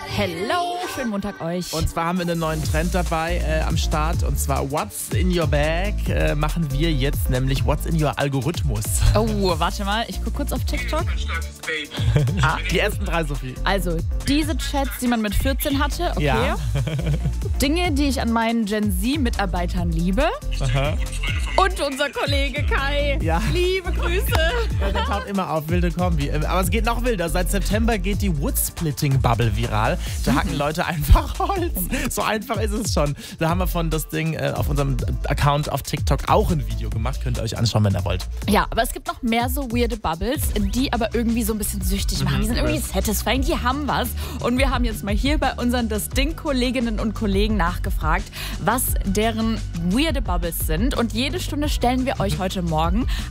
Hello, schönen Montag euch. Und zwar haben wir einen neuen Trend dabei am Start. Und zwar What's in your bag machen wir jetzt, nämlich What's in your Algorithmus. Oh, warte mal, ich gucke kurz auf TikTok. Die ersten 3, Sophie. Also, diese Chats, die man mit 14 hatte, okay. Ja. Dinge, die ich an meinen Gen Z-Mitarbeitern liebe. Aha. Und unser Kollege Kai. Ja. Liebe Grüße. Ja, der taucht immer auf, wilde Kombi. Aber es geht noch wilder. Seit September geht die Woodsplitting-Bubble viral. Da hacken Leute einfach Holz. So einfach ist es schon. Da haben wir von das Ding auf unserem Account auf TikTok auch ein Video gemacht. Könnt ihr euch anschauen, wenn ihr wollt. Ja, aber es gibt noch mehr so weirde Bubbles, die aber irgendwie so ein bisschen süchtig machen. Die sind irgendwie satisfying, die haben was. Und wir haben jetzt mal hier bei unseren Das Ding-Kolleginnen und Kollegen nachgefragt, was deren weirde Bubbles sind. Und jede Stunde stellen wir euch heute Morgen